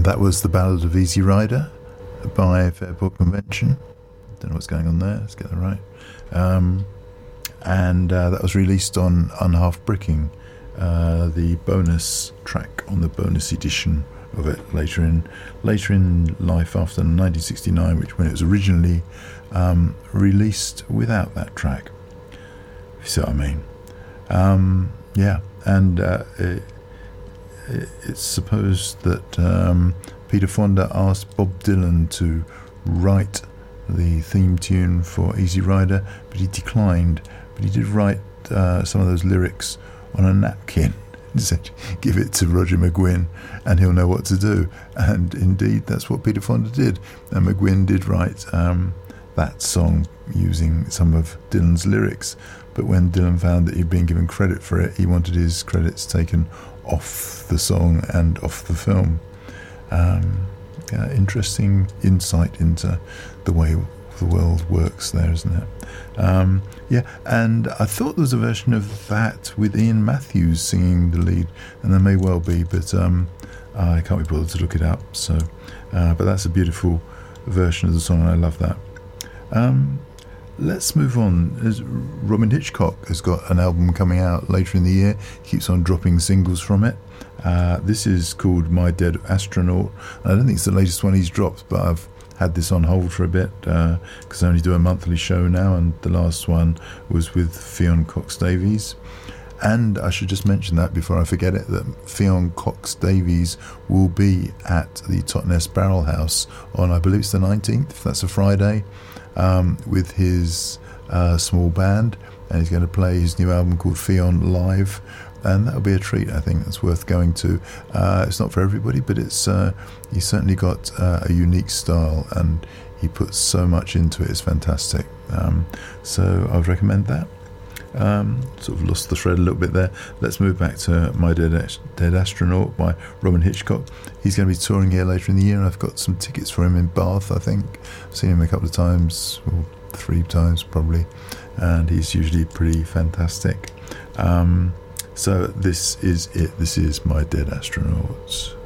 And that was The Ballad of Easy Rider by Fairport Convention. Don't know what's going on there. Let's get that right. And that was released on Unhalf Bricking, the bonus track on the bonus edition of it later in life, after 1969, which when it was originally released without that track. If you see what I mean. Yeah, and it's supposed that Peter Fonda asked Bob Dylan to write the theme tune for Easy Rider, but he declined. But he did write some of those lyrics on a napkin. He said, give it to Roger McGuinn and he'll know what to do. And indeed, that's what Peter Fonda did. And McGuinn did write that song using some of Dylan's lyrics. But when Dylan found that he'd been given credit for it, he wanted his credits taken off the song and off the film. Interesting insight into the way the world works there, isn't it? Yeah, and I thought there was a version of that with Ian Matthews singing the lead, and there may well be, but I can't be bothered to look it up. So, but that's a beautiful version of the song, and I love that. Let's move on. Robyn Hitchcock has got an album coming out later in the year. He keeps on dropping singles from it. This is called My Dead Astronaut. I don't think it's the latest one he's dropped, but I've had this on hold for a bit because I only do a monthly show now, and the last one was with Fionn Cox-Davies. And I should just mention that before I forget it, that Fionn Cox-Davies will be at the Totnes Barrel House on, I believe it's the 19th, that's a Friday, with his small band, and he's going to play his new album called Fionn Live, and that'll be a treat. I think that's worth going to. It's not for everybody, but it's he's certainly got a unique style, and he puts so much into it. It's fantastic. So I would recommend that. Sort of lost the thread a little bit there. Let's move back to My Dead Astronaut by Robyn Hitchcock. He's going to be touring here later in the year, and I've got some tickets for him in Bath, I think. I've seen him a couple of times, or 3 times probably, and he's usually pretty fantastic. So this is it. This is My Dead Astronaut.